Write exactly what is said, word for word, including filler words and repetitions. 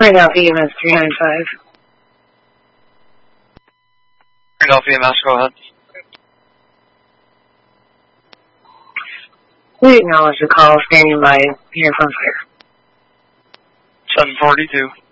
Philadelphia E M S three nine five. Philadelphia E M S, go ahead. We acknowledge the call, standing by here from fire. seven forty-two.